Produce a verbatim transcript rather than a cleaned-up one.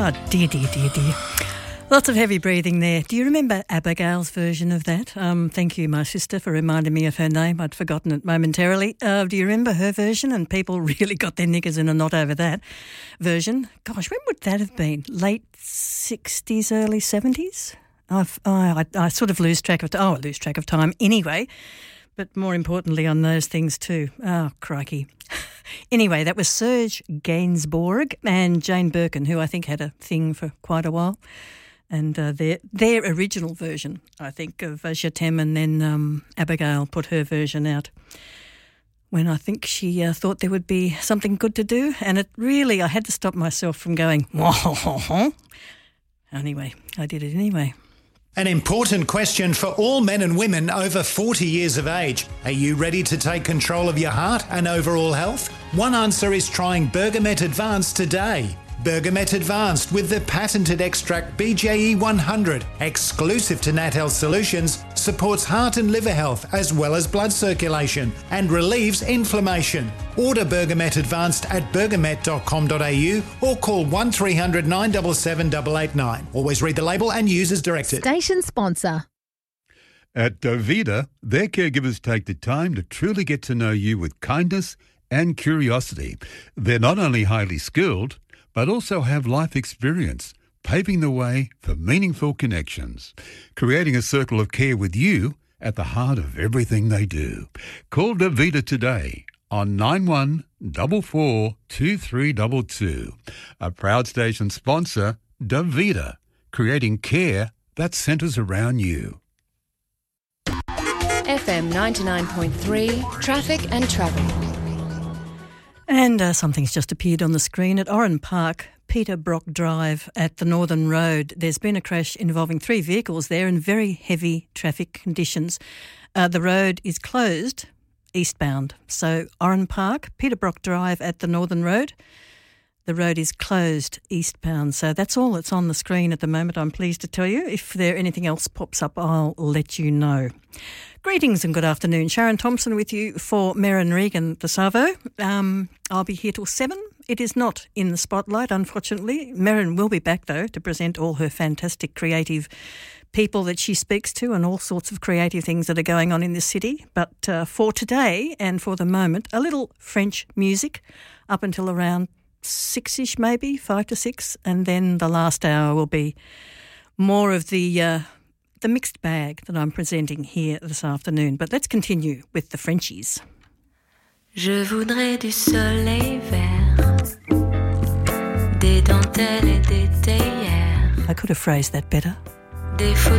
Oh, dear, dear, dear, dear. Lots of heavy breathing there. Do you remember Abigail's version of that? Um, thank you, my sister, for reminding me of her name. I'd forgotten it momentarily. Uh, do you remember her version? And people really got their knickers in a knot over that version. Gosh, when would that have been? Late sixties, early seventies? I've, I, I, I sort of lose track of time. Oh, I lose track of time anyway. But more importantly on those things too. Oh, crikey. Anyway, that was Serge Gainsbourg and Jane Birkin, who I think had a thing for quite a while. And uh, their their original version, I think, of uh, Je t'aime, and then um, Abigail put her version out when I think she uh, thought there would be something good to do. And it really, I had to stop myself from going, whoa. Anyway, I did it anyway. An important question for all men and women over forty years of age. Are you ready to take control of your heart and overall health? One answer is trying Bergamet Advanced today. Bergamet Advanced with the patented extract B J E one hundred, exclusive to Nat Health Solutions, supports heart and liver health as well as blood circulation and relieves inflammation. Order Bergamet Advanced at bergamet dot com dot a u or call one three hundred nine seven seven eight eight nine. Always read the label and use as directed. Station sponsor. At Dovida, their caregivers take the time to truly get to know you with kindness and curiosity. They're not only highly skilled, but also have life experience, paving the way for meaningful connections, creating a circle of care with you at the heart of everything they do. Call Davida today on nine one four four two three two two. A proud station sponsor, Davida, creating care that centres around you. F M ninety-nine point three, Traffic and Travel. And uh, something's just appeared on the screen at Oran Park, Peter Brock Drive at the Northern Road. There's been a crash involving three vehicles there in very heavy traffic conditions. Uh, the road is closed eastbound. So Oran Park, Peter Brock Drive at the Northern Road. The road is closed eastbound. So that's all that's on the screen at the moment, I'm pleased to tell you. If there anything else pops up, I'll let you know. Greetings and good afternoon. Sharon Thompson with you for Merrin Regan, the Savo. Um, I'll be here till seven. It is not in the spotlight, unfortunately. Merrin will be back, though, to present all her fantastic creative people that she speaks to and all sorts of creative things that are going on in this city. But uh, for today and for the moment, a little French music up until around six-ish maybe, five to six. And then the last hour will be more of the... Uh, the mixed bag that I'm presenting here this afternoon. But let's continue with the Frenchies. Je voudrais du soleil vert, des dentelles et des théières. I could have phrased that better. Des